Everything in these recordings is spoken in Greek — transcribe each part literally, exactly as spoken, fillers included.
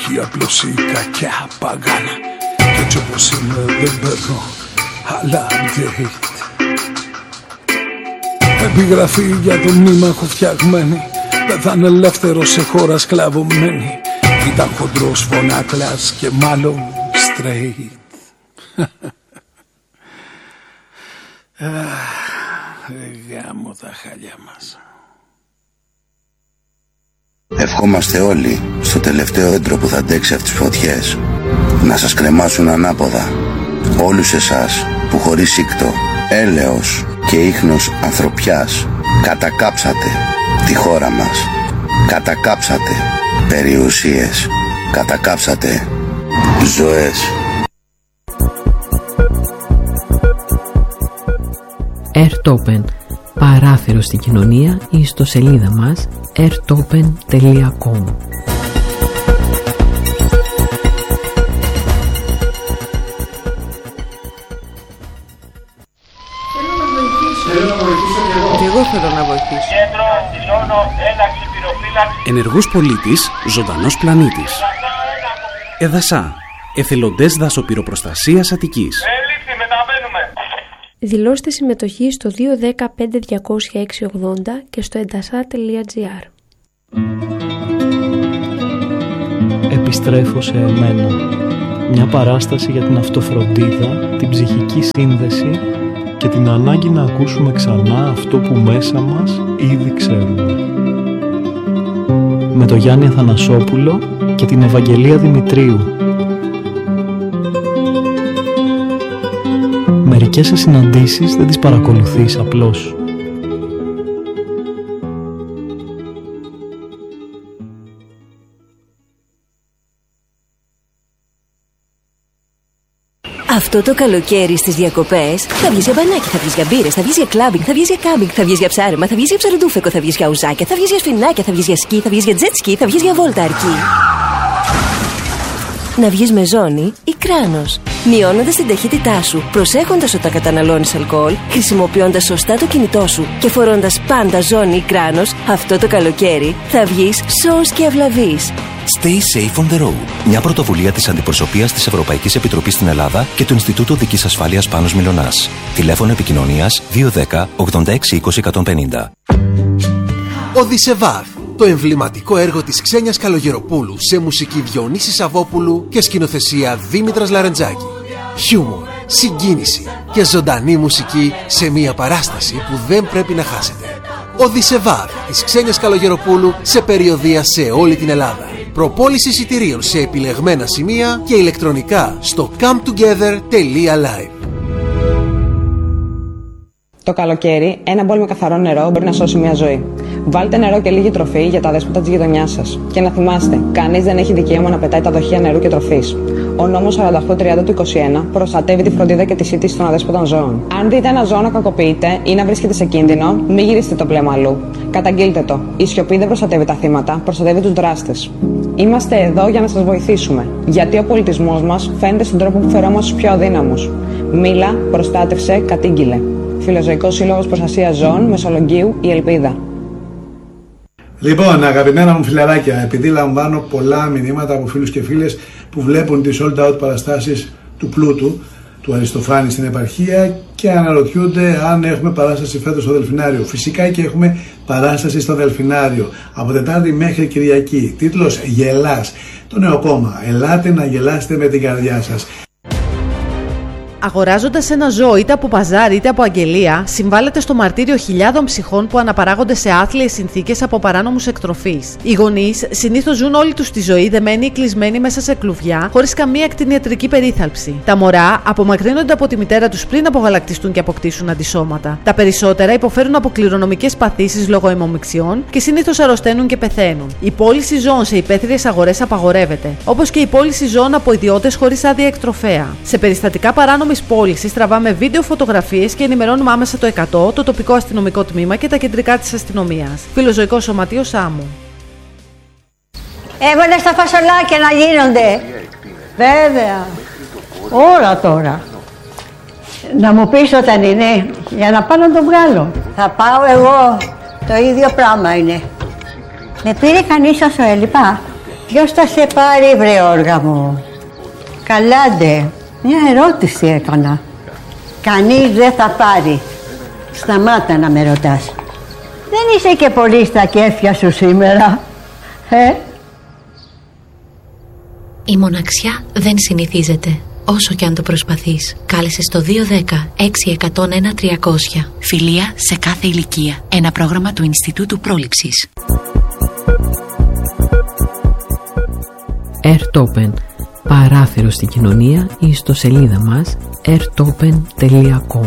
όχι απλώς η κακιά παγάνα. Κι έτσι όπως είμαι δεν παίρνω άλλα update. Επιγραφή για το μνήμα έχω φτιαγμένη. Δεν θα είναι ελεύθερο σε χώρα σκλαβωμένη. Ήταν χοντρός φωνάκλας και μάλλον straight. Γάμω τα χαλιά μας. Ευχόμαστε όλοι στο τελευταίο έντρο που θα αντέξει αυτές τις φωτιές να σας κρεμάσουν ανάποδα. Όλους εσάς που χωρίς σύκτο, έλεος και ίχνος ανθρωπιάς κατακάψατε τη χώρα μας. Κατακάψατε περιουσίες. Κατακάψατε ζωές. Airtopen, παράθυρο στην κοινωνία, η ιστοσελίδα μας airtopen τελεία com. Και εγώ θέλω να βοηθήσω. Κέντρο, δηλώνω, ένταξη, πυροφύλαξη. Ενεργός πολίτης, ζωντανός πλανήτης. Εδασά, εθελοντές δασοπυροπροστασίας Αττικής. Ελήφθη, μεταβαίνουμε. Δηλώστε συμμετοχή στο δύο ένα μηδέν πέντε διακόσια έξι ογδόντα και στο εντασά τελεία τζι άρ. Επιστρέφω σε εμένα. Μια παράσταση για την αυτοφροντίδα, την ψυχική σύνδεση και την ανάγκη να ακούσουμε ξανά αυτό που μέσα μας ήδη ξέρουμε. Με τον Γιάννη Αθανασόπουλο και την Ευαγγελία Δημητρίου. Μερικές συναντήσεις δεν τις παρακολουθείς απλώς. Αυτό το καλοκαίρι στις διακοπές θα βγεις για μπανάκι, θα βγεις για μπύρες, θα βγεις για κλάμπινγκ, θα βγεις για κάμπινγκ, θα βγεις για ψάρεμα, θα βγεις για ψαροντούφεκο, θα βγεις για ουζάκια, θα βγεις για σφινάκια, θα βγεις για σκι, θα βγεις για τζετ σκι, θα βγεις για βόλτα αρκή. Να βγεις με ζώνη ή κράνος, μειώνοντας την ταχύτητά σου, προσέχοντας όταν καταναλώνεις αλκοόλ, χρησιμοποιώντας σωστά το κινητό σου και φορώντας πάντα ζώνη ή κράνος, αυτό το καλοκαίρι θα βγεις σώος και αυλαβής. Stay safe on the road. Μια πρωτοβουλία της Αντιπροσωπείας της Ευρωπαϊκής Επιτροπής στην Ελλάδα και του Ινστιτούτου Οδικής Ασφάλειας Πάνος Μιλωνάς. Τηλέφωνο επικοινωνίας δύο ένα μηδέν ογδόντα έξι είκοσι εκατόν πενήντα. Οδυσσεβάρ, το εμβληματικό έργο της Ξένιας Καλογεροπούλου σε μουσική Διονύση Σαββόπουλου και σκηνοθεσία Δήμητρας Λαρεντζάκη. Χιούμορ, συγκίνηση και ζωντανή μουσική σε μια παράσταση που δεν πρέπει να χάσετε. Οδυσσεβάρ της Ξένιας Καλογεροπούλου σε περιοδεία σε όλη την Ελλάδα. Προπόληση εισιτηρίων σε επιλεγμένα σημεία και ηλεκτρονικά στο come together τελεία live. Το καλοκαίρι, ένα μπολ με καθαρό νερό μπορεί να σώσει μια ζωή. Βάλτε νερό και λίγη τροφή για τα δέσποτα της γειτονιάς σας. Και να θυμάστε, κανείς δεν έχει δικαίωμα να πετάει τα δοχεία νερού και τροφής. Ο νόμος σαράντα οκτώ τριάντα του είκοσι ένα προστατεύει τη φροντίδα και τη σύντηση των αδέσποτων ζώων. Αν δείτε ένα ζώο να κακοποιείται ή να βρίσκεται σε κίνδυνο, μην γυρίσετε το πλέμα αλλού. Καταγγείλτε το. Η σιωπή δεν προστατεύει τα θύματα, προστατεύει τους δράστες. Είμαστε εδώ για να σας βοηθήσουμε. Γιατί ο πολιτισμός μας φαίνεται στον τρόπο που φερόμαστε στους πιο αδύναμους. Μίλα, προστάτευσε, κατήγγειλε. Φιλοζωικός Σύλλογος Προστασίας Ζώων, Μεσολογγίου, η Ελπίδα. Λοιπόν, αγαπημένα μου φιλαράκια, επειδή λαμβάνω πολλά μηνύματα από φίλους και φίλες που βλέπουν τις sold out παραστάσεις του Πλούτου, του Αριστοφάνη στην επαρχία και αναρωτιούνται αν έχουμε παράσταση φέτος στο Δελφινάριο. Φυσικά και έχουμε παράσταση στο Δελφινάριο από Τετάρτη μέχρι Κυριακή. Τίτλος «Γελάς». Το νέο κόμμα. Ελάτε να γελάσετε με την καρδιά σας. Αγοράζοντας ένα ζώο είτε από παζάρι είτε από αγγελία, συμβάλλεται στο μαρτύριο χιλιάδων ψυχών που αναπαράγονται σε άθλιες συνθήκες από παράνομους εκτροφείς. Οι γονείς συνήθως ζουν όλη τους τη ζωή δεμένοι ή κλεισμένοι μέσα σε κλουβιά, χωρίς καμία κτηνιατρική περίθαλψη. Τα μωρά απομακρύνονται από τη μητέρα τους πριν απογαλακτιστούν και αποκτήσουν αντισώματα. Τα περισσότερα υποφέρουν από κληρονομικές παθήσεις λόγω αιμομιξιών και συνήθως αρρωσταίνουν και πεθαίνουν. Η πώληση ζώων σε υπαίθριες αγορές απαγορεύεται, όπως και η πώληση ζώων από ιδιώτες χωρίς άδεια εκτροφέα. Σε περιστατικά παράνομης πώλησης τραβάμε βίντεο, φωτογραφίες και ενημερώνουμε άμεσα το εκατό, το τοπικό αστυνομικό τμήμα και τα κεντρικά της αστυνομίας. Φιλοζωικό Σωματείο Σάμου. Έβαλε τα φασολάκια να γίνονται. Βέβαια. Όλα τώρα. Να μου πεις όταν είναι, για να πάω να τον βγάλω. Θα πάω εγώ. Το ίδιο πράγμα είναι. Με πήρε κανείς όσο έλειπα. Ποιος θα σε πάρει, βρε όργα μου? Καλάντε, μια ερώτηση έκανα. Κανείς δεν θα πάρει. Σταμάτα να με ρωτάς. Δεν είσαι και πολύ στα κέφια σου σήμερα, ε? Η μοναξιά δεν συνηθίζεται, όσο και αν το προσπαθείς. Κάλεσε στο δύο ένα μηδέν έξι ένα μηδέν ένα τριακόσια. Φιλία σε κάθε ηλικία. Ένα πρόγραμμα του Ινστιτούτου Πρόληψης. Airtopen. Παράθυρο στην κοινωνία, η ιστοσελίδα μας airtopen τελεία com.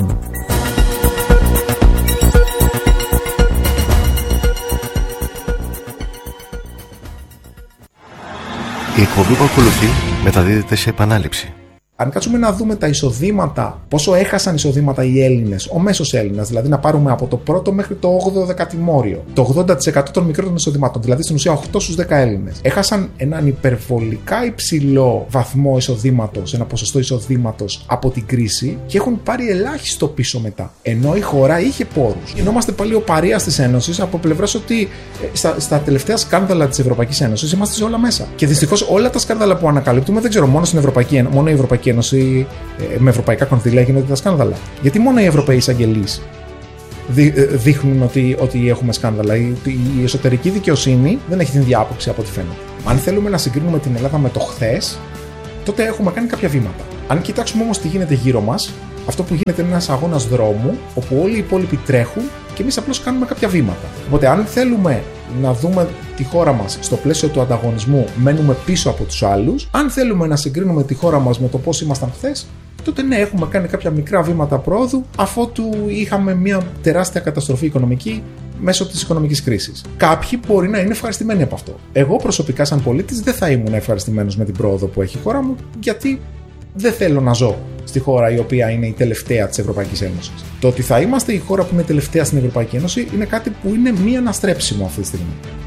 Η εκπομπή που ακολουθεί μεταδίδεται σε επανάληψη. Αν κάτσουμε να δούμε τα εισοδήματα, πόσο έχασαν εισοδήματα οι Έλληνες, ο μέσος Έλληνας, δηλαδή να πάρουμε από το πρώτο μέχρι το όγδοο δεκατημόριο, το ογδόντα τοις εκατό των μικρών εισοδημάτων, δηλαδή στην ουσία οκτώ στους δέκα Έλληνες, έχασαν έναν υπερβολικά υψηλό βαθμό εισοδήματος, ένα ποσοστό εισοδήματος από την κρίση και έχουν πάρει ελάχιστο πίσω μετά. Ενώ η χώρα είχε πόρους. Γινόμαστε πάλι ο παρείας της Ένωσης από πλευράς ότι στα, στα τελευταία σκάνδαλα της Ευρωπαϊκής Ένωσης είμαστε σε όλα μέσα. Και δυστυχώς όλα τα σκάνδαλα που ανακαλύπτουμε, δεν ξέρω, μόνο στην Ευρωπαϊκή, μόνο η Ευρωπαϊκή Ένωση με ευρωπαϊκά κονδύλια γίνονται τα σκάνδαλα. Γιατί μόνο οι Ευρωπαίοι εισαγγελείς δείχνουν ότι, ότι έχουμε σκάνδαλα? Η, η εσωτερική δικαιοσύνη δεν έχει την ίδια άποψη από ό,τι φαίνεται. Αν θέλουμε να συγκρίνουμε την Ελλάδα με το χθες, τότε έχουμε κάνει κάποια βήματα. Αν κοιτάξουμε όμως τι γίνεται γύρω μας, αυτό που γίνεται είναι ένας αγώνας δρόμου, όπου όλοι οι υπόλοιποι τρέχουν και εμείς απλώς κάνουμε κάποια βήματα. Οπότε, αν θέλουμε να δούμε τη χώρα μας στο πλαίσιο του ανταγωνισμού, μένουμε πίσω από τους άλλους. Αν θέλουμε να συγκρίνουμε τη χώρα μας με το πώς ήμασταν χθες, τότε ναι, έχουμε κάνει κάποια μικρά βήματα πρόοδου, αφότου είχαμε μια τεράστια καταστροφή οικονομική μέσω της οικονομικής κρίσης. Κάποιοι μπορεί να είναι ευχαριστημένοι από αυτό. Εγώ προσωπικά, σαν πολίτης, δεν θα ήμουν ευχαριστημένος με την πρόοδο που έχει η χώρα μου, γιατί δεν θέλω να ζω στη χώρα η οποία είναι η τελευταία της Ευρωπαϊκής Ένωσης. Το ότι θα είμαστε η χώρα που είναι τελευταία στην Ευρωπαϊκή Ένωση είναι κάτι που είναι μη αναστρέψιμο αυτή τη στιγμή.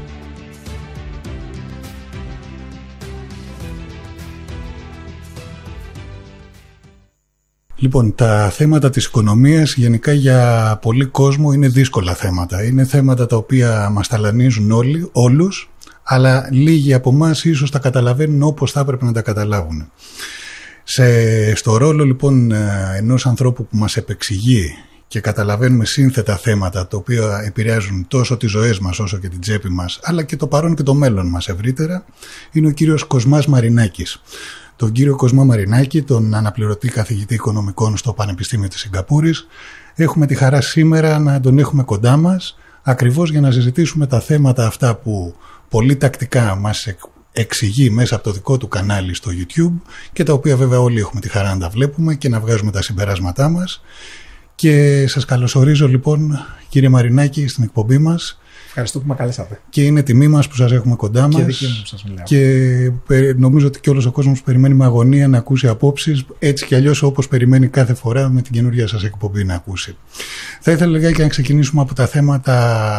Λοιπόν, τα θέματα της οικονομίας γενικά για πολλοί κόσμο είναι δύσκολα θέματα. Είναι θέματα τα οποία μας ταλανίζουν όλοι, όλους, αλλά λίγοι από εμάς ίσως τα καταλαβαίνουν όπως θα έπρεπε να τα καταλάβουν. Σε, στο ρόλο λοιπόν ενός ανθρώπου που μας επεξηγεί και καταλαβαίνουμε σύνθετα θέματα τα οποία επηρεάζουν τόσο τις ζωές μας όσο και την τσέπη μας, αλλά και το παρόν και το μέλλον μας ευρύτερα, είναι ο κύριος Κοσμάς Μαρινάκης. Τον κύριο Κοσμά Μαρινάκη, τον αναπληρωτή καθηγητή οικονομικών στο Πανεπιστήμιο της Σιγκαπούρης, έχουμε τη χαρά σήμερα να τον έχουμε κοντά μας, ακριβώς για να συζητήσουμε τα θέματα αυτά που πολύ τακτικά μας εξηγεί μέσα από το δικό του κανάλι στο YouTube και τα οποία βέβαια όλοι έχουμε τη χαρά να τα βλέπουμε και να βγάζουμε τα συμπεράσματά μας. Και σας καλωσορίζω λοιπόν, κύριε Μαρινάκη, στην εκπομπή μας. Ευχαριστώ που με καλέσατε. Και είναι τιμή μας που σας έχουμε κοντά μας. Και δική μου που σας μιλάω. Και νομίζω ότι και όλος ο κόσμος περιμένει με αγωνία να ακούσει απόψεις, έτσι κι αλλιώς όπως περιμένει κάθε φορά με την καινούργια σας εκπομπή να ακούσει. Θα ήθελα λιγάκι να ξεκινήσουμε από τα θέματα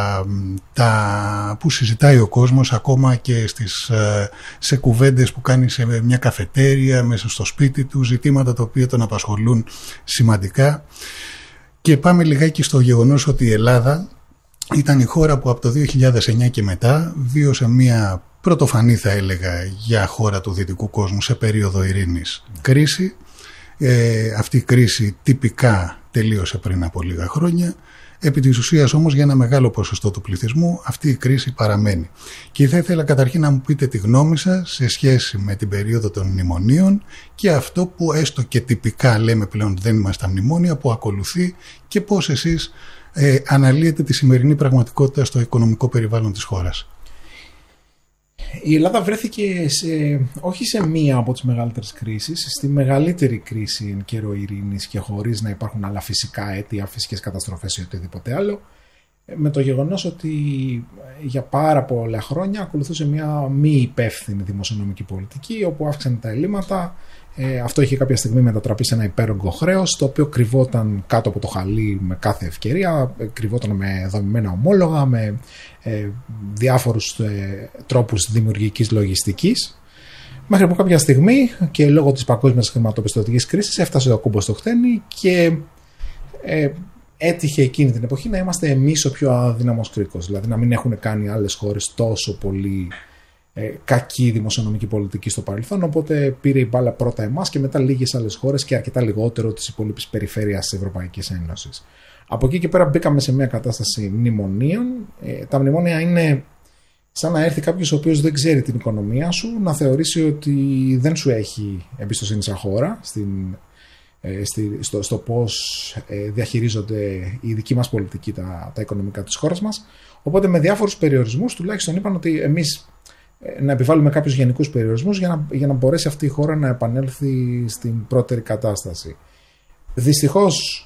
τα που συζητάει ο κόσμος ακόμα και στις, σε κουβέντες που κάνει σε μια καφετέρια, μέσα στο σπίτι του, ζητήματα τα οποία τον απασχολούν σημαντικά. Και πάμε λιγάκι στο γεγονός ότι η Ελλάδα ήταν η χώρα που από το δύο χιλιάδες εννιά και μετά βίωσε μια πρωτοφανή, θα έλεγα, για χώρα του δυτικού κόσμου σε περίοδο ειρήνης κρίση. Ε, αυτή η κρίση τυπικά τελείωσε πριν από λίγα χρόνια. Επί της ουσίας όμως για ένα μεγάλο ποσοστό του πληθυσμού αυτή η κρίση παραμένει. Και θα ήθελα καταρχήν να μου πείτε τη γνώμη σας σε σχέση με την περίοδο των μνημονίων και αυτό που έστω και τυπικά λέμε πλέον δεν είμαστε μνημόνια, που ακολουθεί και πώς εσείς ε, αναλύετε τη σημερινή πραγματικότητα στο οικονομικό περιβάλλον της χώρας. Η Ελλάδα βρέθηκε σε, όχι σε μία από τις μεγαλύτερες κρίσεις, στη μεγαλύτερη κρίση εν καιρό ειρήνης και χωρίς να υπάρχουν άλλα φυσικά αίτια, φυσικές καταστροφές ή οτιδήποτε άλλο, με το γεγονός ότι για πάρα πολλά χρόνια ακολουθούσε μια μη υπεύθυνη δημοσιονομική πολιτική, όπου αύξανε τα ελλείμματα. Ε, αυτό είχε κάποια στιγμή μετατραπεί σε ένα υπέρογκο χρέος, το οποίο κρυβόταν κάτω από το χαλί με κάθε ευκαιρία, κρυβόταν με δομημένα ομόλογα, με ε, διάφορους ε, τρόπους δημιουργικής λογιστικής. Μέχρι που κάποια στιγμή και λόγω της παγκόσμιας χρηματοπιστωτικής κρίσης έφτασε το κούμπο στο χτένι και ε, έτυχε εκείνη την εποχή να είμαστε εμείς ο πιο αδύναμος κρίκος, δηλαδή να μην έχουν κάνει άλλες χώρες τόσο πολύ ε, κακή δημοσιονομική πολιτική στο παρελθόν, οπότε πήρε η μπάλα πρώτα εμάς και μετά λίγες άλλες χώρες και αρκετά λιγότερο της υπόλοιπης περιφέρειας της Ευρωπαϊκής Ένωσης. Από εκεί και πέρα μπήκαμε σε μια κατάσταση μνημονίων. Ε, τα μνημόνια είναι σαν να έρθει κάποιος ο οποίος δεν ξέρει την οικονομία σου, να θεωρήσει ότι δεν σου έχει εμπιστοσύνη σαν χώρα στην, ε, στη, στο, στο πώς ε, διαχειρίζονται οι δικοί μας πολιτικοί τα, τα οικονομικά της χώρας μας. Οπότε με διάφορους περιορισμούς τουλάχιστον είπαν ότι εμείς ε, να επιβάλλουμε κάποιους γενικούς περιορισμούς για να, για να μπορέσει αυτή η χώρα να επανέλθει στην πρώτερη κατάσταση. Δυστυχώς,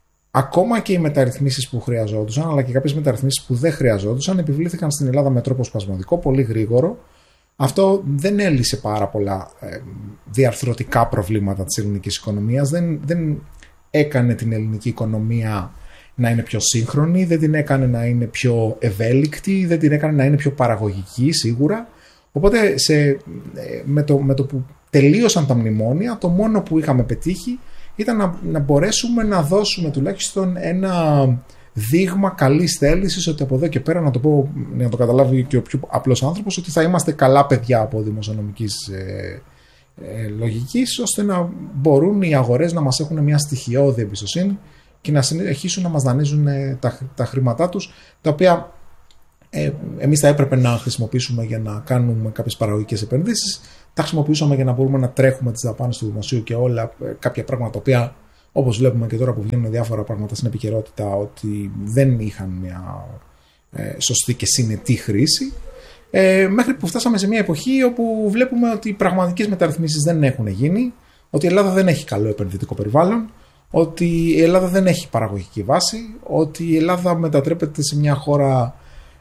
ακόμα και οι μεταρρυθμίσεις που χρειαζόντουσαν, αλλά και κάποιες μεταρρυθμίσεις που δεν χρειαζόντουσαν, επιβλήθηκαν στην Ελλάδα με τρόπο σπασμωδικό, πολύ γρήγορο. Αυτό δεν έλυσε πάρα πολλά ε, διαρθρωτικά προβλήματα της ελληνικής οικονομίας, δεν, δεν έκανε την ελληνική οικονομία να είναι πιο σύγχρονη, δεν την έκανε να είναι πιο ευέλικτη, δεν την έκανε να είναι πιο παραγωγική σίγουρα. Οπότε σε, ε, με, το, με το που τελείωσαν τα μνημόνια, το μόνο που είχαμε πετύχει ήταν να, να μπορέσουμε να δώσουμε τουλάχιστον ένα δείγμα καλής θέλησης ότι από εδώ και πέρα, να το πω, να το καταλάβει και ο πιο απλός άνθρωπος, ότι θα είμαστε καλά παιδιά από δημοσιονομικής ε, ε, λογικής, ώστε να μπορούν οι αγορές να μας έχουν μια στοιχειώδη εμπιστοσύνη και να συνεχίσουν να μας δανείζουν ε, τα, τα χρήματά τους, τα οποία ε, εμείς θα έπρεπε να χρησιμοποιήσουμε για να κάνουμε κάποιες παραγωγικές επενδύσεις. Τα χρησιμοποιούσαμε για να μπορούμε να τρέχουμε τις δαπάνες του δημοσίου και όλα κάποια πράγματα τα οποία, όπως βλέπουμε και τώρα που βγαίνουν διάφορα πράγματα στην επικαιρότητα, ότι δεν είχαν μια ε, σωστή και συνετή χρήση. Ε, μέχρι που φτάσαμε σε μια εποχή όπου βλέπουμε ότι οι πραγματικές μεταρρυθμίσεις δεν έχουν γίνει, ότι η Ελλάδα δεν έχει καλό επενδυτικό περιβάλλον, ότι η Ελλάδα δεν έχει παραγωγική βάση, ότι η Ελλάδα μετατρέπεται σε μια χώρα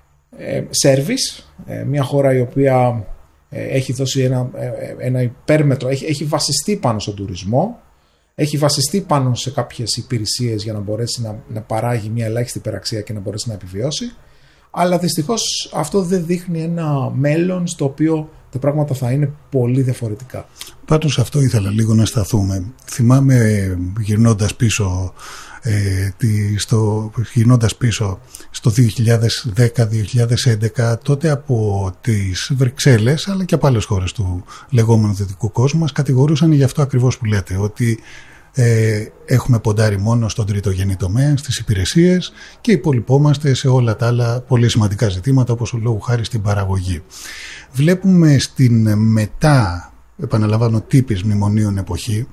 ε, service, ε, μια χώρα η οποία έχει δώσει ένα, ένα υπέρμετρο, έχει, έχει βασιστεί πάνω στον τουρισμό, έχει βασιστεί πάνω σε κάποιες υπηρεσίες για να μπορέσει να, να παράγει μια ελάχιστη υπεραξία και να μπορέσει να επιβιώσει, αλλά δυστυχώς αυτό δεν δείχνει ένα μέλλον στο οποίο τα πράγματα θα είναι πολύ διαφορετικά. Πάντως σε αυτό ήθελα λίγο να σταθούμε. Θυμάμαι γυρνώντας πίσω Ε, στο, γυρνώντας πίσω στο δύο χιλιάδες δέκα δύο χιλιάδες έντεκα, τότε από τις Βρυξέλλες αλλά και από άλλες χώρες του λεγόμενου δυτικού κόσμου μας κατηγορούσαν για αυτό ακριβώς που λέτε, ότι ε, έχουμε ποντάρει μόνο στον τριτογενή τομέα, στις υπηρεσίες, και υπολοιπόμαστε σε όλα τα άλλα πολύ σημαντικά ζητήματα, όπως ο λόγου χάρη στην παραγωγή. Βλέπουμε στην μετά, επαναλαμβάνω, τύπης μνημονίων εποχή,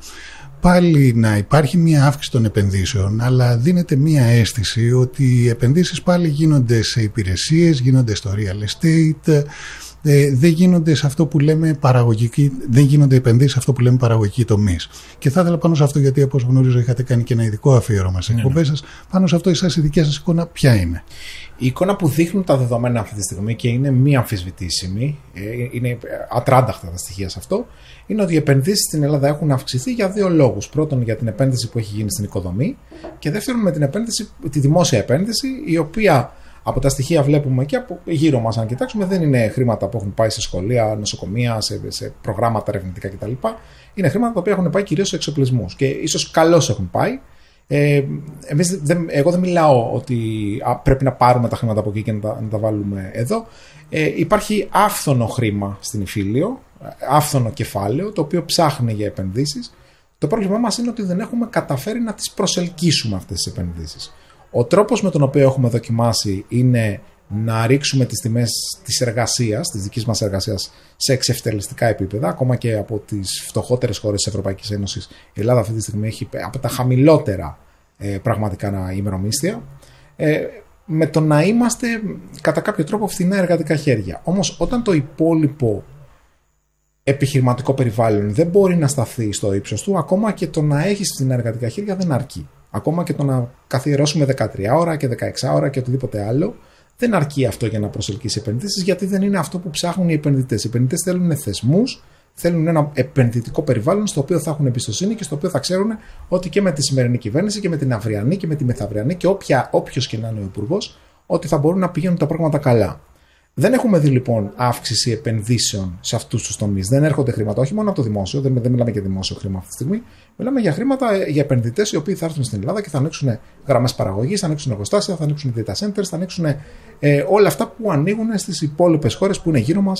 πάλι να υπάρχει μια αύξηση των επενδύσεων, αλλά δίνεται μια αίσθηση ότι οι επενδύσεις πάλι γίνονται σε υπηρεσίες, γίνονται στο real estate, ε, δεν γίνονται σε αυτό που λέμε παραγωγική, δεν γίνονται επενδύσεις σε αυτό που λέμε παραγωγική τομείς. Και θα ήθελα πάνω σε αυτό, γιατί όπως γνωρίζω είχατε κάνει και ένα ειδικό αφιέρωμα σε εκπομπές σας, πάνω σε αυτό εσάς η δικιά σας εικόνα ποια είναι? Η εικόνα που δείχνουν τα δεδομένα αυτή τη στιγμή, και είναι μη αμφισβητήσιμη, είναι ατράνταχτα τα στοιχεία σε αυτό, είναι ότι οι επενδύσεις στην Ελλάδα έχουν αυξηθεί για δύο λόγους. Πρώτον, για την επένδυση που έχει γίνει στην οικοδομή, και δεύτερον, με την επένδυση, τη δημόσια επένδυση, η οποία από τα στοιχεία βλέπουμε και από γύρω μας, αν κοιτάξουμε, δεν είναι χρήματα που έχουν πάει σε σχολεία, νοσοκομεία, σε, σε προγράμματα ερευνητικά κτλ. Είναι χρήματα τα οποία έχουν πάει κυρίως σε εξοπλισμούς, και ίσως καλώς έχουν πάει. Ε, εμείς δεν, εγώ δεν μιλάω ότι α, πρέπει να πάρουμε τα χρήματα από εκεί και να τα, να τα βάλουμε εδώ. Ε, υπάρχει άφθονο χρήμα στην Ιφίλιο, άφθονο κεφάλαιο, το οποίο ψάχνει για επενδύσεις. Το πρόβλημά μας είναι ότι δεν έχουμε καταφέρει να τις προσελκύσουμε αυτές τις επενδύσεις. Ο τρόπος με τον οποίο έχουμε δοκιμάσει είναι να ρίξουμε τις τιμές της εργασίας, της δικής μας εργασίας, σε εξευτελιστικά επίπεδα, ακόμα και από τις φτωχότερες χώρες της Ευρωπαϊκής Ένωσης. Η Ελλάδα αυτή τη στιγμή έχει από τα χαμηλότερα ε, πραγματικά ημερομίσθια, ε, με το να είμαστε κατά κάποιο τρόπο φθηνά εργατικά χέρια. Όμως όταν το υπόλοιπο επιχειρηματικό περιβάλλον δεν μπορεί να σταθεί στο ύψος του, ακόμα και το να έχεις φθηνά εργατικά χέρια δεν αρκεί. Ακόμα και το να καθιερώσουμε δεκατρία ώρα και δεκαέξι ώρα και οτιδήποτε άλλο, δεν αρκεί αυτό για να προσελκύσει επενδύσεις, γιατί δεν είναι αυτό που ψάχνουν οι επενδυτές. Οι επενδυτές θέλουν θεσμούς, θέλουν ένα επενδυτικό περιβάλλον στο οποίο θα έχουν εμπιστοσύνη και στο οποίο θα ξέρουν ότι και με τη σημερινή κυβέρνηση και με την αυριανή και με τη μεθαυριανή και όποιος και να είναι ο υπουργός, ότι θα μπορούν να πηγαίνουν τα πράγματα καλά. Δεν έχουμε δει λοιπόν αύξηση επενδύσεων σε αυτούς τους τομείς. Δεν έρχονται χρήματα, όχι μόνο από το δημόσιο, δεν, δεν μιλάμε για δημόσιο χρήμα αυτή τη στιγμή. Μιλάμε για χρήματα για επενδυτές οι οποίοι θα έρθουν στην Ελλάδα και θα ανοίξουν γραμμές παραγωγής, θα ανοίξουν εργοστάσια, θα ανοίξουν data centers, θα ανοίξουν ε, όλα αυτά που ανοίγουν στις υπόλοιπες χώρες που είναι γύρω μας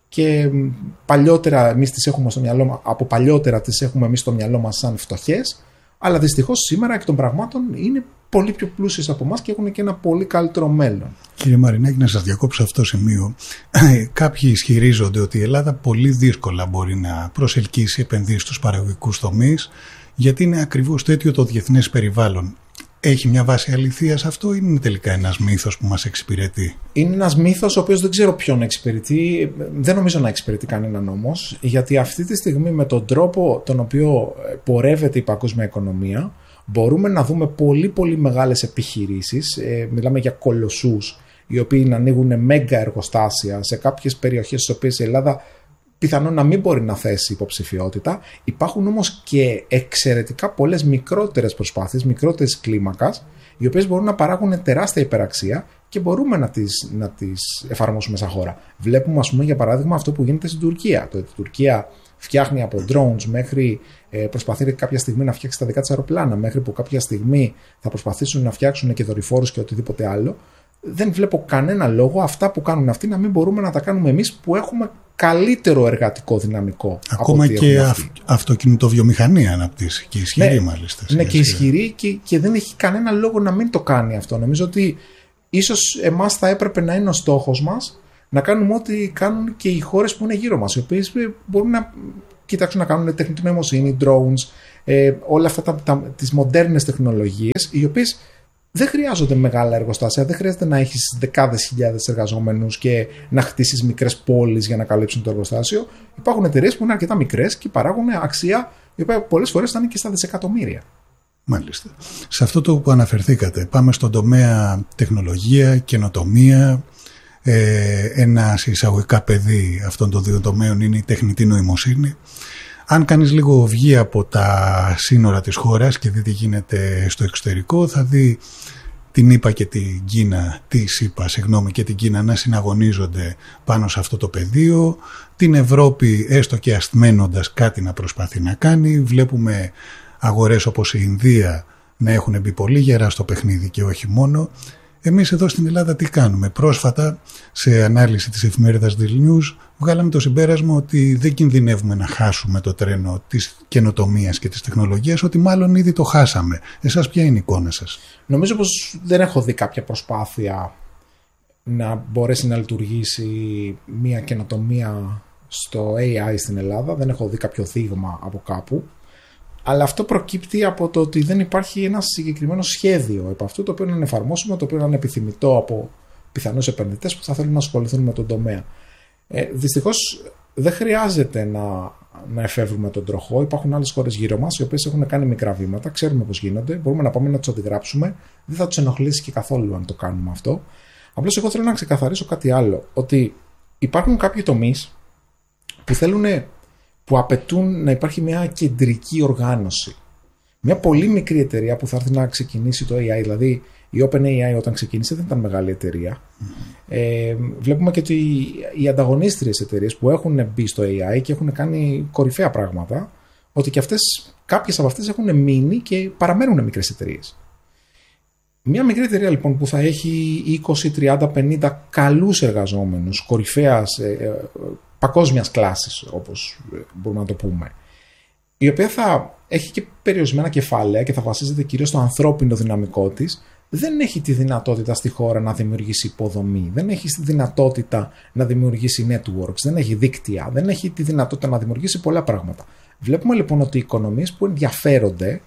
και παλιότερα εμείς τις έχουμε στο μυαλό, από παλιότερα τις έχουμε εμείς στο μυαλό μας σαν φτωχές, αλλά δυστυχώς σήμερα εκ των πραγμάτων είναι πολύ πιο πλούσιες από εμάς και έχουν και ένα πολύ καλύτερο μέλλον. Κύριε Μαρινάκη, να σας διακόψω αυτό το σημείο. Κάποιοι ισχυρίζονται ότι η Ελλάδα πολύ δύσκολα μπορεί να προσελκύσει επενδύσεις στους παραγωγικούς τομείς, γιατί είναι ακριβώς τέτοιο το διεθνές περιβάλλον. Έχει μια βάση αληθείας αυτό ή είναι τελικά ένας μύθος που μας εξυπηρετεί? Είναι ένας μύθος ο οποίος δεν ξέρω ποιον εξυπηρετεί. Δεν νομίζω να εξυπηρετεί κανέναν όμως, γιατί αυτή τη στιγμή με τον τρόπο τον οποίο πορεύεται η παγκόσμια οικονομία μπορούμε να δούμε πολύ πολύ μεγάλες επιχειρήσεις, ε, μιλάμε για κολοσσούς οι οποίοι να ανοίγουν μέγα εργοστάσια σε κάποιες περιοχές στις οποίες η Ελλάδα πιθανόν να μην μπορεί να θέσει υποψηφιότητα. Υπάρχουν όμως και εξαιρετικά πολλές μικρότερες προσπάθειες, μικρότερες κλίμακας, οι οποίες μπορούν να παράγουν τεράστια υπεραξία και μπορούμε να τις, να τις εφαρμόσουμε σαν χώρα. Βλέπουμε, ας πούμε, για παράδειγμα, αυτό που γίνεται στην Τουρκία. Το ότι η Τουρκία φτιάχνει από drones μέχρι ε, προσπαθεί κάποια στιγμή να φτιάξει τα δικά της αεροπλάνα, μέχρι που κάποια στιγμή θα προσπαθήσουν να φτιάξουν και δορυφόρους και οτιδήποτε άλλο. Δεν βλέπω κανένα λόγο αυτά που κάνουν αυτοί να μην μπορούμε να τα κάνουμε εμείς που έχουμε καλύτερο εργατικό δυναμικό. Ακόμα και αυ, αυτοκινητοβιομηχανία αναπτύσσει και ισχυρή, ναι, μάλιστα. Ναι, και ισχυρή και, και δεν έχει κανένα λόγο να μην το κάνει αυτό. Νομίζω ότι ίσως εμάς θα έπρεπε να είναι ο στόχος μας να κάνουμε ό,τι κάνουν και οι χώρες που είναι γύρω μας, οι οποίες μπορούν να κοιτάξουν να κάνουν τεχνητή νοημοσύνη, drones, ε, όλα αυτά τα, τα, τις μοντέρνες τεχνολογίες, οι οποίες δεν χρειάζονται μεγάλα εργοστάσια, δεν χρειάζεται να έχεις δεκάδες χιλιάδες εργαζόμενους και να χτίσεις μικρές πόλεις για να καλύψουν το εργοστάσιο. Υπάρχουν εταιρείες που είναι αρκετά μικρές και παράγουν αξία η οποία πολλές φορές θα είναι και στα δισεκατομμύρια. Μάλιστα. Σε αυτό το που αναφερθήκατε, πάμε στον τομέα τεχνολογία, καινοτομία. Ε, ένα εισαγωγικά παιδί αυτών των δύο τομέων είναι η τεχνητή νοημοσύνη. Αν κανείς λίγο βγει από τα σύνορα της χώρας και δει τι γίνεται στο εξωτερικό, θα δει την ΗΠΑ και την Κίνα, τη ΣΥΠΑ, συγγνώμη, και την Κίνα να συναγωνίζονται πάνω σε αυτό το πεδίο. Την Ευρώπη, έστω και ασθμένοντας, κάτι να προσπαθεί να κάνει. Βλέπουμε αγορές όπως η Ινδία να έχουν μπει πολύ γερά στο παιχνίδι και όχι μόνο. Εμείς εδώ στην Ελλάδα τι κάνουμε? Πρόσφατα, σε ανάλυση της εφημερίδας The News, βγάλαμε το συμπέρασμα ότι δεν κινδυνεύουμε να χάσουμε το τρένο της καινοτομίας και της τεχνολογίας, ότι μάλλον ήδη το χάσαμε. Εσάς ποια είναι η εικόνα σας? Νομίζω πως δεν έχω δει κάποια προσπάθεια να μπορέσει να λειτουργήσει μια καινοτομία στο έι άι στην Ελλάδα. Δεν έχω δει κάποιο δείγμα από κάπου. Αλλά αυτό προκύπτει από το ότι δεν υπάρχει ένα συγκεκριμένο σχέδιο επ' αυτού, το οποίο να εφαρμόσουμε, το οποίο να είναι επιθυμητό από πιθανούς επενδυτές που θα θέλουν να ασχοληθούν με τον τομέα. Ε, δυστυχώς δεν χρειάζεται να, να εφεύρουμε τον τροχό. Υπάρχουν άλλες χώρες γύρω μας οι οποίες έχουν κάνει μικρά βήματα, ξέρουμε πώς γίνονται, μπορούμε να πάμε να τους αντιγράψουμε, δεν θα τους ενοχλήσει και καθόλου αν το κάνουμε αυτό. Απλώς εγώ θέλω να ξεκαθαρίσω κάτι άλλο, ότι υπάρχουν κάποιοι τομείς που θέλουν. Που απαιτούν να υπάρχει μια κεντρική οργάνωση. Μια πολύ μικρή εταιρεία που θα έρθει να ξεκινήσει το έι άι, δηλαδή η OpenAI όταν ξεκίνησε δεν ήταν μεγάλη εταιρεία. Mm-hmm. Ε, βλέπουμε και ότι οι ανταγωνίστριες εταιρείες που έχουν μπει στο έι άι και έχουν κάνει κορυφαία πράγματα, ότι και αυτές, κάποιες από αυτές έχουν μείνει και παραμένουν μικρές εταιρείες. Μια μικρή εταιρεία λοιπόν που θα έχει είκοσι, τριάντα, πενήντα καλούς εργαζόμενους, κορυφαίας, ε, ε, παγκόσμιας κλάσης, όπως μπορούμε να το πούμε, η οποία θα έχει και περιορισμένα κεφάλαια και θα βασίζεται κυρίως στο ανθρώπινο δυναμικό της, δεν έχει τη δυνατότητα στη χώρα να δημιουργήσει υποδομή, δεν έχει τη δυνατότητα να δημιουργήσει networks, δεν έχει δίκτυα, δεν έχει τη δυνατότητα να δημιουργήσει πολλά πράγματα. Βλέπουμε λοιπόν ότι οι οικονομίες που ενδιαφέρονται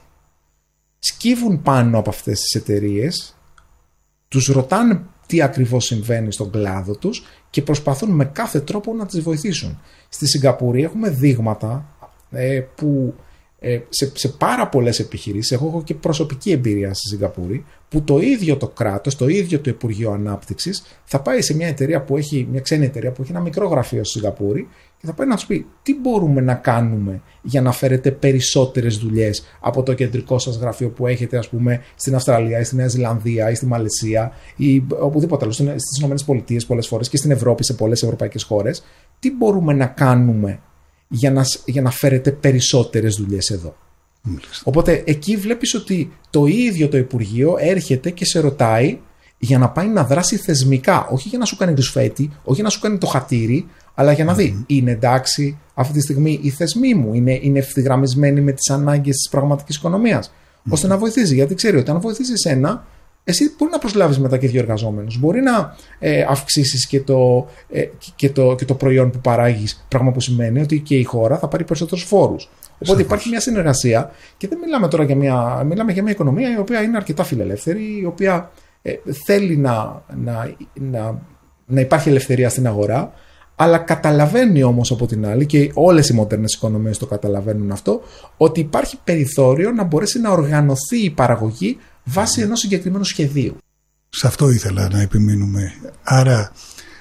σκύβουν πάνω από αυτές τις εταιρείες, τους ρωτάνε τι ακριβώς συμβαίνει στον κλάδο τους και προσπαθούν με κάθε τρόπο να τις βοηθήσουν. Στη Σιγκαπούρη έχουμε δείγματα ε, που ε, σε, σε πάρα πολλές επιχειρήσεις, εγώ έχω και προσωπική εμπειρία στη Σιγκαπούρη, που το ίδιο το κράτος, το ίδιο το Υπουργείο Ανάπτυξης θα πάει σε μια εταιρεία που έχει, μια ξένη εταιρεία που έχει ένα μικρό γραφείο στη Σιγκαπούρη και θα πάει να τους πει τι μπορούμε να κάνουμε για να φέρετε περισσότερες δουλειές από το κεντρικό σας γραφείο που έχετε, ας πούμε, στην Αυστραλία ή στη Νέα Ζηλανδία ή στη Μαλαισία ή οπουδήποτε άλλο, στις ΗΠΑ πολλές φορές και στην Ευρώπη, σε πολλές ευρωπαϊκές χώρες. Τι μπορούμε να κάνουμε για να, για να φέρετε περισσότερες δουλειές εδώ? Μάλιστα. Οπότε εκεί βλέπεις ότι το ίδιο το Υπουργείο έρχεται και σε ρωτάει για να πάει να δράσει θεσμικά, όχι για να σου κάνει ρουσφέτη, όχι για να σου κάνει το χατήρι, αλλά για να δει, είναι εντάξει αυτή τη στιγμή οι θεσμοί μου, είναι, είναι ευθυγραμμισμένοι με τις ανάγκες της πραγματικής οικονομίας, mm. ώστε να βοηθήσει. Γιατί ξέρει ότι αν βοηθήσει ένα, εσύ μπορεί να προσλάβεις μετά και δύο εργαζόμενους. Μπορεί να ε, αυξήσεις και το, ε, και, το, και το προϊόν που παράγεις, πράγμα που σημαίνει ότι και η χώρα θα πάρει περισσότερους φόρους. Οπότε Σαφώς. Υπάρχει μια συνεργασία και δεν μιλάμε τώρα για μια, μιλάμε για μια οικονομία η οποία είναι αρκετά φιλελεύθερη, η οποία ε, θέλει να, να, να, να υπάρχει ελευθερία στην αγορά, αλλά καταλαβαίνει όμως από την άλλη, και όλες οι μοντέρνες οικονομίες το καταλαβαίνουν αυτό, ότι υπάρχει περιθώριο να μπορέσει να οργανωθεί η παραγωγή βάσει ενός συγκεκριμένου σχεδίου. Σε αυτό ήθελα να επιμείνουμε. Άρα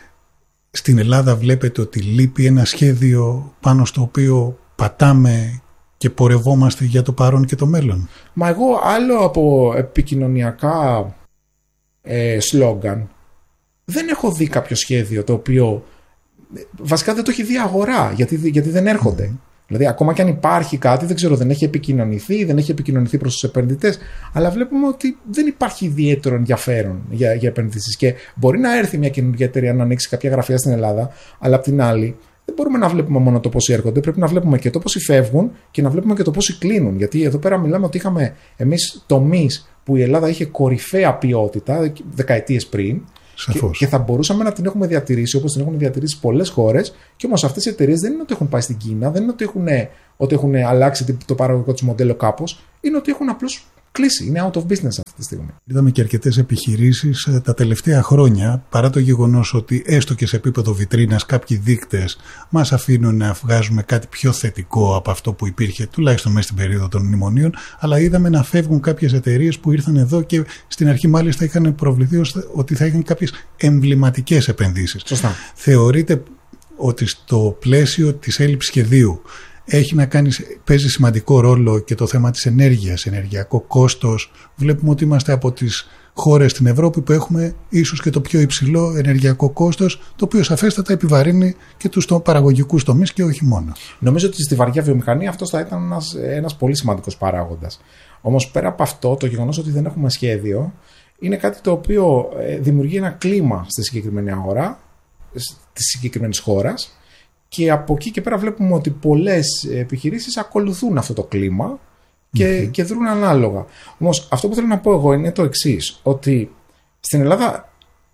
στην Ελλάδα βλέπετε ότι λείπει ένα σχέδιο πάνω στο οποίο πατάμε και πορευόμαστε για το παρόν και το μέλλον. Μα εγώ άλλο από επικοινωνιακά ε, σλόγγαν δεν έχω δει κάποιο σχέδιο το οποίο βασικά δεν το έχει δει αγορά, γιατί, γιατί δεν έρχονται. Mm. Δηλαδή, ακόμα και αν υπάρχει κάτι, δεν ξέρω, δεν έχει επικοινωνηθεί, δεν έχει επικοινωνηθεί προς τους επενδυτές, αλλά βλέπουμε ότι δεν υπάρχει ιδιαίτερο ενδιαφέρον για, για επενδύσεις. Και μπορεί να έρθει μια καινούργια εταιρεία να ανοίξει κάποια γραφεία στην Ελλάδα, αλλά απ' την άλλη, δεν μπορούμε να βλέπουμε μόνο το πόσοι έρχονται, πρέπει να βλέπουμε και το πόσοι φεύγουν και να βλέπουμε και το πόσοι κλείνουν. Γιατί εδώ πέρα μιλάμε ότι είχαμε εμείς τομείς που η Ελλάδα είχε κορυφαία ποιότητα δεκαετίες πριν. Και, και θα μπορούσαμε να την έχουμε διατηρήσει όπως την έχουν διατηρήσει πολλές χώρες, και όμως αυτές οι εταιρείες δεν είναι ότι έχουν πάει στην Κίνα, δεν είναι ότι έχουν, ότι έχουν αλλάξει το παραγωγικό τους μοντέλο κάπως, είναι ότι έχουν απλώς κλείσει, είναι out of business αυτή τη στιγμή. Είδαμε και αρκετές επιχειρήσεις τα τελευταία χρόνια, παρά το γεγονός ότι έστω και σε επίπεδο βιτρίνας κάποιοι δείκτες μας αφήνουν να βγάζουμε κάτι πιο θετικό από αυτό που υπήρχε, τουλάχιστον μέσα στην περίοδο των μνημονίων, αλλά είδαμε να φεύγουν κάποιες εταιρείες που ήρθαν εδώ και στην αρχή μάλιστα είχαν προβληθεί ότι θα είχαν κάποιες εμβληματικές επενδύσεις. Σωστά. Θεωρείτε ότι στο πλαίσιο της έλλειψης σχεδίου έχει να κάνει, παίζει σημαντικό ρόλο και το θέμα της ενέργειας, ενεργειακό κόστος? Βλέπουμε ότι είμαστε από τις χώρες στην Ευρώπη που έχουμε ίσως και το πιο υψηλό ενεργειακό κόστος, το οποίο σαφέστατα επιβαρύνει και τους παραγωγικούς τομείς και όχι μόνο. Νομίζω ότι στη βαριά βιομηχανία αυτός θα ήταν ένας, ένας πολύ σημαντικός παράγοντας. Όμως πέρα από αυτό, το γεγονός ότι δεν έχουμε σχέδιο είναι κάτι το οποίο δημιουργεί ένα κλίμα στη συγκεκριμένη αγορά της συγκεκριμένης χώρας. Και από εκεί και πέρα βλέπουμε ότι πολλές επιχειρήσεις ακολουθούν αυτό το κλίμα και, mm-hmm. και δρούν ανάλογα. Όμως αυτό που θέλω να πω εγώ είναι το εξής, ότι στην Ελλάδα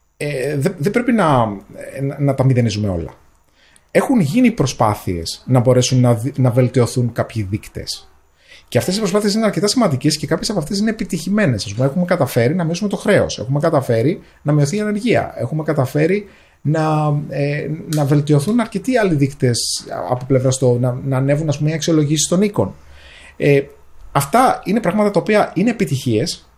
ε, δεν δε πρέπει να, να, να τα μηδενίζουμε όλα. Έχουν γίνει προσπάθειες να μπορέσουν να, να βελτιωθούν κάποιοι δείκτες. Και αυτές οι προσπάθειες είναι αρκετά σημαντικές και κάποιες από αυτές είναι επιτυχημένες. Ας πούμε, έχουμε καταφέρει να μειώσουμε το χρέος, έχουμε καταφέρει να μειωθεί η ανεργία, έχουμε καταφέρει να, ε, να βελτιωθούν αρκετοί άλλοι δείκτες από πλευρά στο να, να ανέβουν, ας πούμε, οι αξιολογήσεις των οίκων. Ε, αυτά είναι πράγματα τα οποία είναι επιτυχίες.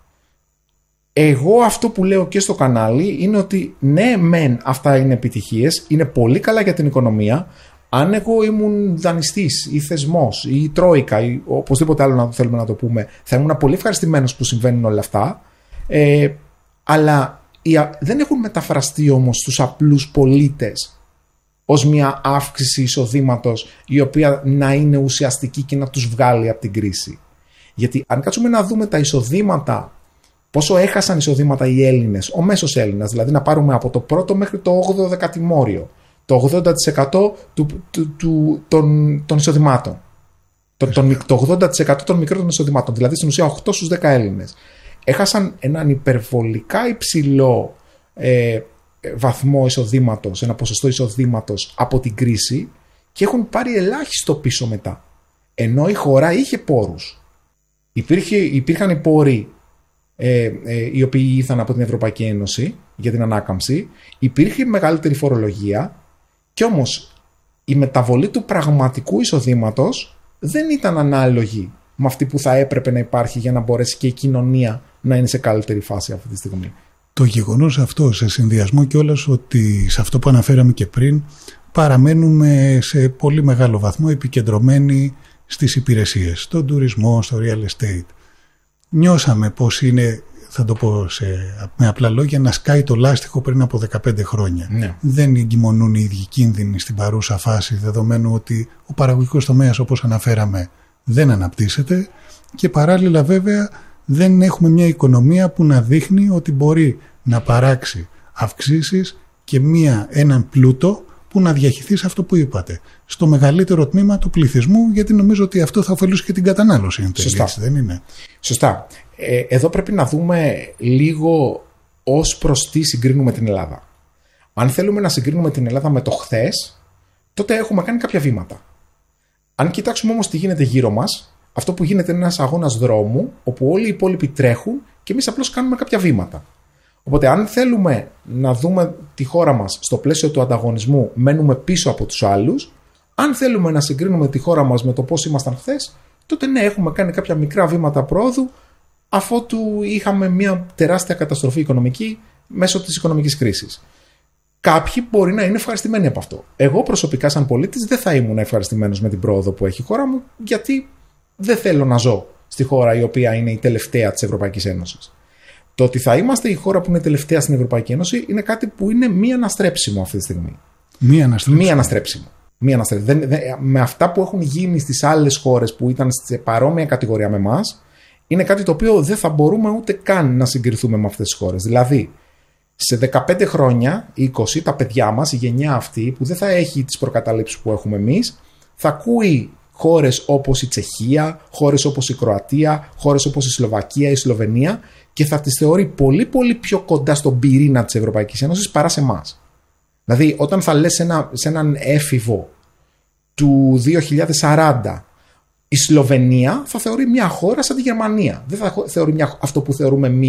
Εγώ αυτό που λέω και στο κανάλι είναι ότι ναι, μεν αυτά είναι επιτυχίες, είναι πολύ καλά για την οικονομία. Αν εγώ ήμουν δανειστής ή θεσμός ή τρόικα ή οπωσδήποτε άλλο να θέλουμε να το πούμε, θα ήμουν πολύ ευχαριστημένος που συμβαίνουν όλα αυτά. Ε, αλλά δεν έχουν μεταφραστεί όμως στους απλούς πολίτες ως μια αύξηση εισοδήματος η οποία να είναι ουσιαστική και να τους βγάλει από την κρίση. Γιατί αν κάτσουμε να δούμε τα εισοδήματα, πόσο έχασαν εισοδήματα οι Έλληνες, ο μέσος Έλληνας, δηλαδή να πάρουμε από το πρώτο μέχρι το όγδοο δεκατημόριο, το ογδόντα τοις εκατό του, του, του, των, των εισοδημάτων, το, το, το ογδόντα τοις εκατό των μικρών εισοδημάτων, δηλαδή στην ουσία οκτώ στους δέκα Έλληνες, έχασαν έναν υπερβολικά υψηλό ε, βαθμό εισοδήματος, ένα ποσοστό εισοδήματος από την κρίση και έχουν πάρει ελάχιστο πίσω μετά. Ενώ η χώρα είχε πόρους. Υπήρχε, υπήρχαν οι πόροι ε, ε, οι οποίοι ήρθαν από την Ευρωπαϊκή Ένωση για την ανάκαμψη, υπήρχε μεγαλύτερη φορολογία και όμως η μεταβολή του πραγματικού εισοδήματος δεν ήταν ανάλογη με αυτή που θα έπρεπε να υπάρχει για να μπορέσει και η κοινωνία να είναι σε καλύτερη φάση αυτή τη στιγμή. Το γεγονός αυτό, σε συνδυασμό κιόλας ότι σε αυτό που αναφέραμε και πριν, παραμένουμε σε πολύ μεγάλο βαθμό επικεντρωμένοι στις υπηρεσίες, στον τουρισμό, στο real estate. Νιώσαμε πως είναι, θα το πω σε, με απλά λόγια, να σκάει το λάστιχο πριν από δεκαπέντε χρόνια. Ναι. Δεν εγκυμονούν οι ίδιοι κίνδυνοι στην παρούσα φάση, δεδομένου ότι ο παραγωγικός τομέας, όπως αναφέραμε, δεν αναπτύσσεται και παράλληλα βέβαια δεν έχουμε μια οικονομία που να δείχνει ότι μπορεί να παράξει αυξήσεις και μια, έναν πλούτο που που να διαχυθείς αυτό που είπατε, στο μεγαλύτερο τμήμα του πληθυσμού, γιατί νομίζω ότι αυτό θα ωφελούσε και την κατανάλωση εν τέλει, έτσι δεν είναι? Σωστά. Ε, εδώ πρέπει να δούμε λίγο ως προς τι συγκρίνουμε την Ελλάδα. Αν θέλουμε να συγκρίνουμε την Ελλάδα με το χθες, τότε έχουμε κάνει κάποια βήματα. Αν κοιτάξουμε όμως τι γίνεται γύρω μας, αυτό που γίνεται είναι ένας αγώνας δρόμου, όπου όλοι οι υπόλοιποι τρέχουν και εμείς απλώς κάνουμε κάποια βήματα. Οπότε, αν θέλουμε να δούμε τη χώρα μας στο πλαίσιο του ανταγωνισμού, μένουμε πίσω από τους άλλους. Αν θέλουμε να συγκρίνουμε τη χώρα μας με το πώς ήμασταν χθες, τότε ναι, έχουμε κάνει κάποια μικρά βήματα πρόοδου, αφότου είχαμε μια τεράστια καταστροφή οικονομική μέσω της οικονομικής κρίσης. Κάποιοι μπορεί να είναι ευχαριστημένοι από αυτό. Εγώ προσωπικά, σαν πολίτης, δεν θα ήμουν ευχαριστημένος με την πρόοδο που έχει η χώρα μου, γιατί δεν θέλω να ζω στη χώρα η οποία είναι η τελευταία της Ευρωπαϊκής Ένωσης. Το ότι θα είμαστε η χώρα που είναι τελευταία στην Ευρωπαϊκή Ένωση είναι κάτι που είναι μη αναστρέψιμο αυτή τη στιγμή. Μη αναστρέψιμο. Μη αναστρέψιμο. Μη αναστρέψιμο. Δεν, δεν, με αυτά που έχουν γίνει στις άλλες χώρες που ήταν σε παρόμοια κατηγορία με εμάς, είναι κάτι το οποίο δεν θα μπορούμε ούτε καν να συγκριθούμε με αυτές τις χώρες. Δηλαδή, σε δεκαπέντε χρόνια, είκοσι, τα παιδιά μας, η γενιά αυτή που δεν θα έχει τις προκαταλήψεις που έχουμε εμείς, θα ακούει χώρες όπως η Τσεχία, χώρες όπως η Κροατία, χώρες όπως η Σλοβακία, η Σλοβενία, και θα τις θεωρεί πολύ πολύ πιο κοντά στον πυρήνα της Ευρωπαϊκής Ένωσης παρά σε εμάς. Δηλαδή, όταν θα λες ένα, σε έναν έφηβο του δύο χιλιάδες σαράντα, η Σλοβενία θα θεωρεί μια χώρα σαν τη Γερμανία. Δεν θα θεωρεί μια, αυτό που θεωρούμε εμείς